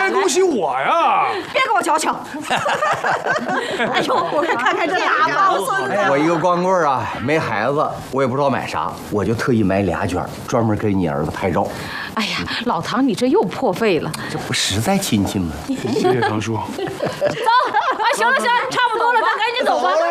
然恭喜我呀！ 别给我瞧瞧！哎呦，我看看这大宝孙子。 我一个光棍啊，没孩子，我也不知道买啥，我就特意买2卷，专门给你儿子拍照。 哎呀，老唐，你这又破费了。 这不实在亲戚吗？ 谢谢唐叔。 走啊，行了，差不多了，咱赶紧走吧。